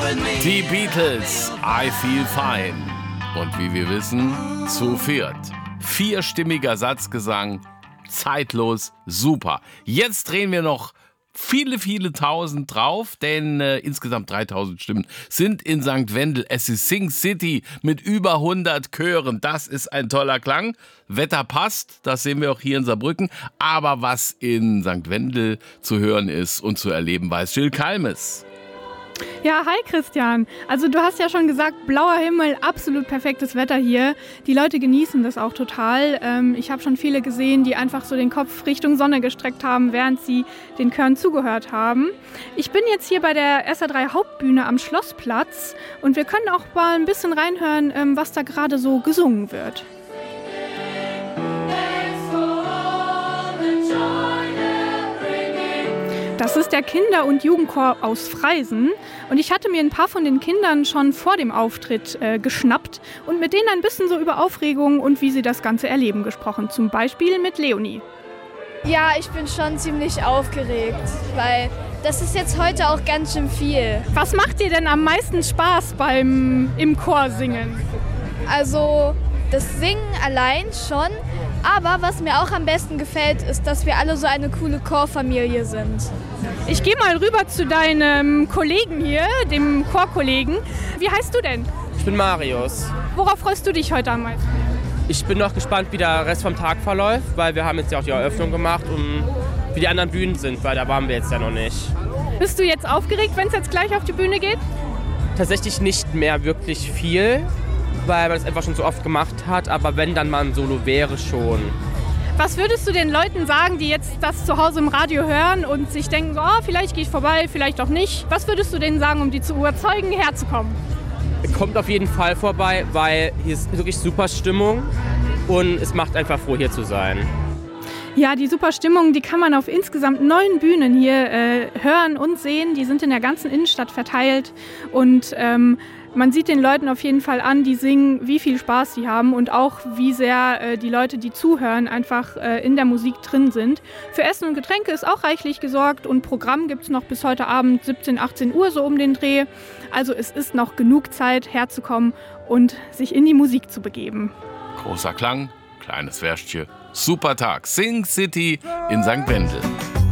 Die Beatles, I Feel Fine. Und wie wir wissen, zu viert. Vierstimmiger Satzgesang, zeitlos, super. Jetzt drehen wir noch viele, viele tausend drauf, denn insgesamt 3000 Stimmen sind in St. Wendel. Es ist Sing City mit über 100 Chören. Das ist ein toller Klang. Wetter passt, das sehen wir auch hier in Saarbrücken. Aber was in St. Wendel zu hören ist und zu erleben, weiß Jill Kalmes. Ja, hi Christian. Also du hast ja schon gesagt, blauer Himmel, absolut perfektes Wetter hier. Die Leute genießen das auch total. Ich habe schon viele gesehen, die einfach so den Kopf Richtung Sonne gestreckt haben, während sie den Chören zugehört haben. Ich bin jetzt hier bei der SR3 Hauptbühne am Schlossplatz und wir können auch mal ein bisschen reinhören, was da gerade so gesungen wird. Das ist der Kinder- und Jugendchor aus Freisen und ich hatte mir ein paar von den Kindern schon vor dem Auftritt geschnappt und mit denen ein bisschen so über Aufregung und wie sie das Ganze erleben gesprochen. Zum Beispiel mit Leonie. Ja, ich bin schon ziemlich aufgeregt, weil das ist jetzt heute auch ganz schön viel. Was macht dir denn am meisten Spaß im Chor singen? Also das Singen allein schon, aber was mir auch am besten gefällt, ist, dass wir alle so eine coole Chorfamilie sind. Ich gehe mal rüber zu deinem Kollegen hier, dem Chorkollegen. Wie heißt du denn? Ich bin Marius. Worauf freust du dich heute am meisten? Ich bin noch gespannt, wie der Rest vom Tag verläuft, weil wir haben jetzt ja auch die Eröffnung gemacht und wie die anderen Bühnen sind, weil da waren wir jetzt ja noch nicht. Bist du jetzt aufgeregt, wenn es jetzt gleich auf die Bühne geht? Tatsächlich nicht mehr wirklich viel, weil man es einfach schon so oft gemacht hat, aber wenn dann mal ein Solo wäre schon. Was würdest du den Leuten sagen, die jetzt das zu Hause im Radio hören und sich denken, oh, vielleicht gehe ich vorbei, vielleicht auch nicht. Was würdest du denen sagen, um die zu überzeugen, herzukommen? Kommt auf jeden Fall vorbei, weil hier ist wirklich super Stimmung und es macht einfach froh, hier zu sein. Ja, die super Stimmung, die kann man auf insgesamt 9 Bühnen hier hören und sehen. Die sind in der ganzen Innenstadt verteilt und man sieht den Leuten auf jeden Fall an, die singen, wie viel Spaß sie haben und auch wie sehr die Leute, die zuhören, einfach in der Musik drin sind. Für Essen und Getränke ist auch reichlich gesorgt und Programm gibt es noch bis heute Abend 17, 18 Uhr so um den Dreh. Also es ist noch genug Zeit herzukommen und sich in die Musik zu begeben. Großer Klang, kleines Würstchen, super Tag. Sing City in St. Wendel.